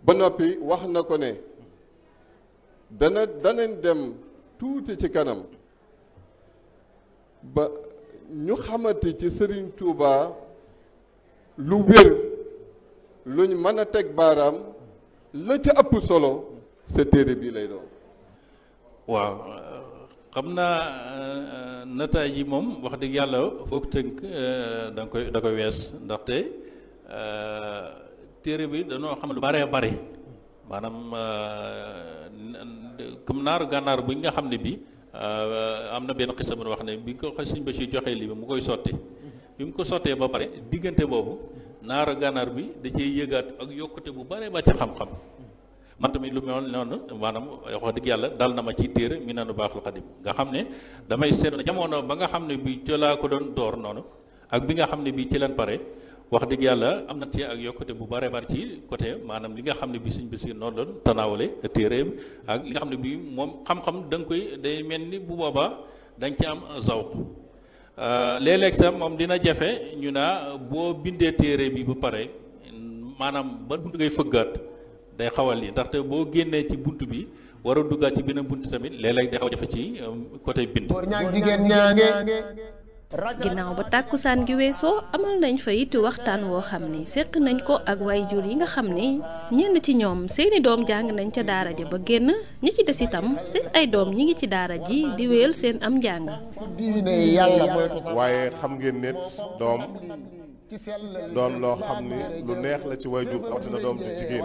ba noppi wax na ko ne danañ dem tuuti ci kanam ba ñu xamante ci Serigne Touba lu wér luñ mën a teg baaraam la ca ëpp solo sa téere bii lay doon. waaw xam naa nataay yi moom wax dëgg yàlla foog tënk da koy wees ndaxte téere bi dañoo xam lu bare bare maanaam comme naaru gànnaar bi nga xam ne bi am na benn xisa bu wax ne bi ko Sëñ Bachir joxee lii bi mu koy sotti bi mu ko sottee ba pare diggante boobu naaru gànnaar bi da cee yëgaat ak yokkute bu bare ba ci xam-xam man tamit lu mel noonu maanaam wax dëgg yàlla dal na ma ci téere Minanu Baaxil Xadim nga xam ne damay seet jamono ba nga xam ne bi ci laa ko doon door noonu ak bi nga xam ne bi ci leen pare wax dëgg yàlla am na ci ak yokkute bu bare bare ci côté maanaam li nga xam ne bi Sëñ Basiir noonu doon tanaawale téere ak li nga xam ne bi moom xam-xam da nga koy day mel ni bu boobaa da nga ci am zawq léeg-léeg sax moom dina jafe ñu naa boo bindee téere bi ba pare maanaam ba bunt ngay fëggaat day xawal yi ndaxte boo génnee ci bunt bi war a duggaat ci beneen bunt tamit léeg-léeg day xaw a jafe ci côté bind. ginnaaw ba tàkkusaan gi weesoo amal nañ fa it waxtaan woo xam ni seq nañ ko ak waajur yi nga xam ni ñenn ci ñoom seeni doom jàng nañ ca daara ja ba génn ñi ci des itam seen ay doom ñi ngi ci daara ji di wéyal seen am njàng. waaye xam ngeen nit doom doon loo xam ni lu neex la ci waajur rawatina doom ju jigéen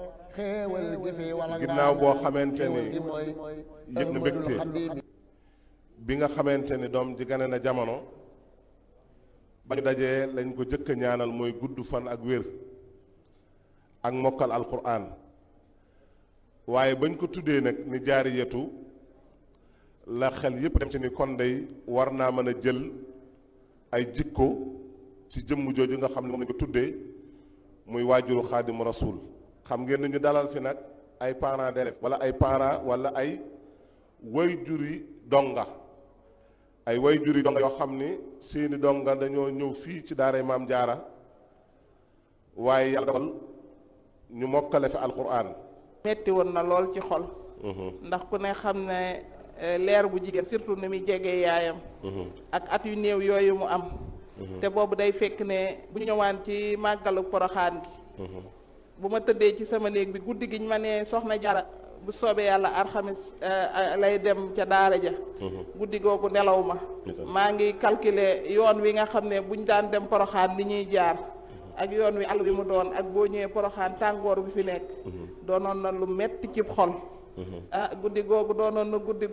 ginnaaw boo xamante ni yëg na mbégte bi nga xamante ni doom ji gane na jamono ba ñu dajee lañ ko jëkk a ñaanal mooy gudd fan ak wér ak mokkal alquran waaye bañ ko tuddee nag ni jaariyatu la xel yépp dem ci ni kon day war naa mën a jël ay jikko ci jëmm jooju nga xam ne moom lañ ko tuddee muy waajuru xaadimu rasul xam ngeen ni ñu dalal fi nag ay parents d'élèves wala ay parents wala ay waajuri donga ay waajuri donga yoo xam ni seeni donga dañoo ñëw fii ci daaray maam jaara waaye yàlla dogal ñu mokkale fi alquran metti woon na lool ci xol ndax ku ne xam ne leer bu jigéen surtout ni muy jegee yaayam ak at yu néew yooyu mu am te boobu day fekk ne bu ñu ñëwaan ci màggalu poroxaan gi bu ma tëddee ci sama néeg bi guddi gi ñu ma ne soxna Jara bu soobee yàlla alxamis lay dem ca daara ja guddi googu nelaw ma maa ngi calculer yoon wi nga xam ne buñ daan dem poroxaan li ñuy jaar ak yoon wi àll bi mu doon ak boo ñëwee poroxaan tàngoor bi fi nekk doonoon na lu metti ci xol guddi googu doonoon na guddi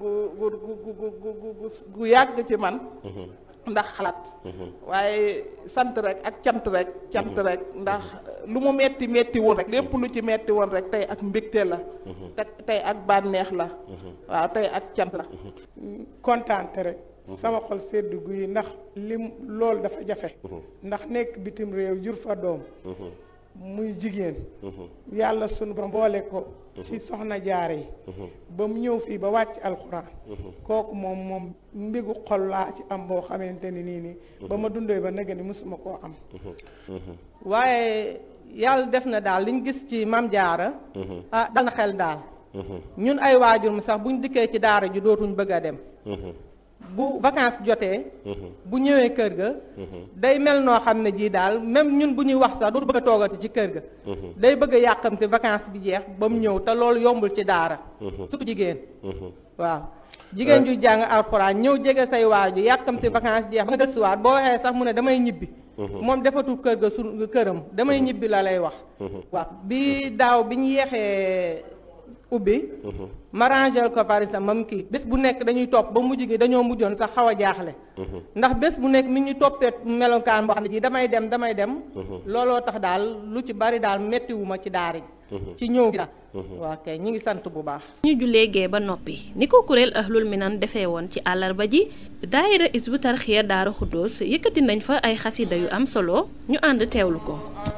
gu yàgg ci man ndax xalaat waaye sant rek ak cant rek ndax lu mu metti metti woon rek lépp lu ci metti woon rek tey ak mbégte la tey ak bànneex la waaw tey ak cant la kontaante rek sama xol seddu guy ndax lim loolu dafa jafe ndax nekk bitim réew jur fa doom muy jigéen yàlla sunu borom boole ko ci soxna jaare yi ba mu ñëw fii ba wàcc alxuraan kooku moom mbégu xol laa ci am boo xamante ni nii ba ma dundee ba nega ni mësuma koo am waaye yàlla def na daal liñ gis ci mam jaara dal na xel daal ñun ay waajur mu sax buñ dikkee ci daara ji dootuñ bëgg a dem bu vacances jotee bu ñëwee kër ga day mel noo xam ne jii daal même ñun bu ñuy wax sax dootu bëgg a toogati ci kër ga day bëgg a yàqamte vacances bi jeex ba mu ñëw te loolu yombul ci daara surtout jigéen waaw jigéen ju jàng alxuraan ñëw jege say waaju yàqamte vacances jeex ba nga gëstuwaat boo waxee sax mu ne damay ñibbi moom defatul kër ga këram damay ñibbi la lay wax waaw bi daaw bi ñu yeexee ubbi ma rangel ko par exemple mam kii bés bu nekk dañuy topp ba mujj gi dañoo mujjoon sax xaw a jaaxle ndax bés bu nekk mi ñu toppee melokaan boo xam ne ji damay dem looloo tax daal lu ci bari daal mettiwuma ci daara ji ci ñëw gi daal waaw kay ñi ngi sant bu baax ñu jullee gee ba noppi ni ko kuréel Ahlul Minan defee woon ci àllarba ji daayira Hizbut Tarqiyyah Daaru Xuddoos yëkkati nañ fa ay xasida yu am solo ñu ànd teewlu ko